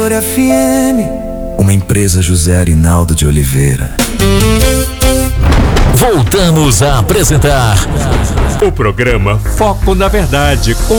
FM, uma empresa José Arinaldo de Oliveira. Voltamos a apresentar o programa Foco na Verdade com